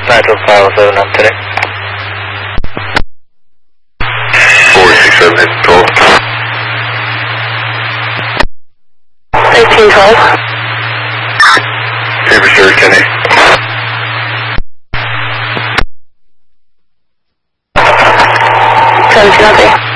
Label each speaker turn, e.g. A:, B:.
A: 92507 on today.
B: 467 12.
C: 1812.
B: Paper sure, Kenny.
C: 7 nothing.